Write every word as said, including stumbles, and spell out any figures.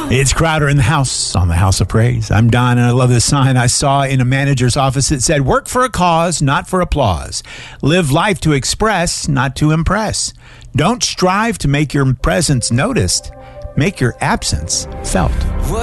It's Crowder in the house on the House of Praise. I'm Don, and I love this sign I saw in a manager's office. It said, work for a cause, not for applause. Live life to express, not to impress. Don't strive to make your presence noticed. Make your absence felt.